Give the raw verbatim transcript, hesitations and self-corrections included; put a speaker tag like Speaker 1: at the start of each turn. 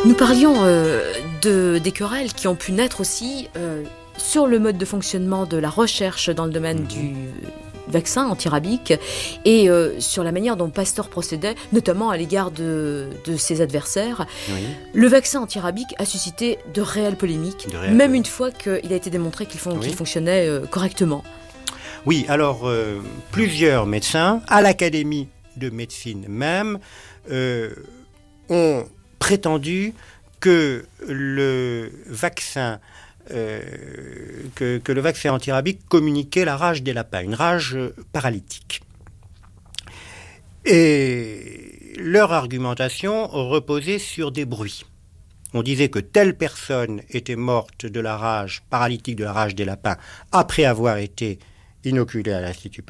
Speaker 1: Nous parlions euh, de, des querelles qui ont pu naître aussi euh, sur le mode de fonctionnement de la recherche dans le domaine mmh. du vaccin antirabique et euh, sur la manière dont Pasteur procédait, notamment à l'égard de, de ses adversaires. Oui. Le vaccin antirabique a suscité de réelles polémiques, de réelles... même une fois qu'il a été démontré qu'il, fon- oui. qu'il fonctionnait euh, correctement.
Speaker 2: Oui, alors euh, plusieurs médecins, à l'Académie de médecine même, euh, ont prétendu que le vaccin euh, que, que le vaccin antirabique communiquait la rage des lapins, une rage paralytique. Et leur argumentation reposait sur des bruits. On disait que telle personne était morte de la rage paralytique, de la rage des lapins, après avoir été inoculée à l'Institut